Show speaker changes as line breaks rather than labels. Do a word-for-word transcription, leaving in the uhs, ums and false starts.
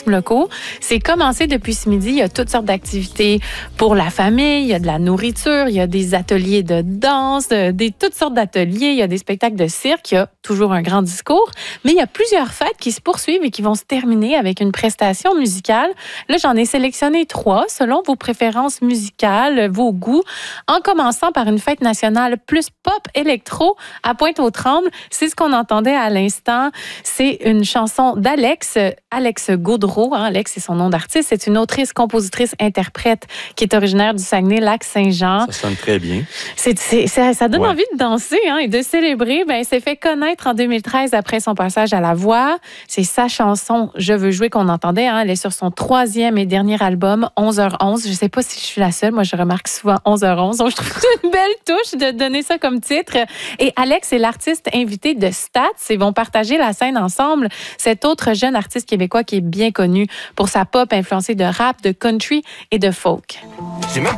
organismes locaux. C'est commencé depuis ce midi. Il y a toutes sortes d'activités pour la famille. Il y a de la nourriture, il y a des ateliers de danse, des, toutes sortes d'ateliers. Il y a des spectacles de cirque. Il y a toujours un grand discours. Mais il y a plusieurs fêtes qui se poursuivent et qui vont se terminer avec une prestation musicale. Là, j'en ai sélectionné trois selon vos préférences musicales, vos goûts, en commençant par une fête nationale plus pop-électro à Pointe-aux-Trembles. C'est ce qu'on entendait à l'instant. C'est une chanson d'Alex, Alex Gaudreau. Hein? Alex, c'est son nom d'artiste. C'est une autrice, compositrice, interprète qui est originaire du Saguenay-Lac-Saint-Jean.
Ça sonne très bien.
C'est, c'est, ça, ça donne
ouais.
envie de danser hein, et de célébrer. Ben, il s'est fait connaître en deux mille treize après son passage à la voix. C'est sa chanson « Je veux jouer » qu'on entendait. Hein. Elle est sur son troisième et dernier album, onze heures onze. Je ne sais pas si je suis la seule. Moi, je remarque souvent onze heures onze. Donc, je trouve que c'est une belle touche de donner ça comme titre. Et Alex est l'artiste invité de Stats. Ils vont partager la scène ensemble. Cet autre jeune artiste québécois qui est bien connu pour sa pop influencée de rap, de country et de folk.